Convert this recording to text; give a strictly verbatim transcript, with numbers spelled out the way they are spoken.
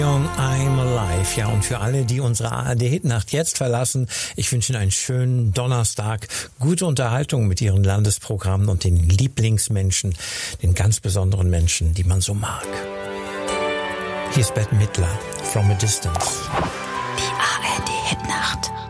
I'm Alive. Ja, und für alle, die unsere A R D-Hitnacht jetzt verlassen, ich wünsche Ihnen einen schönen Donnerstag, gute Unterhaltung mit Ihren Landesprogrammen und den Lieblingsmenschen, den ganz besonderen Menschen, die man so mag. Hier ist Bette Midler, From a Distance. Die A R D-Hitnacht.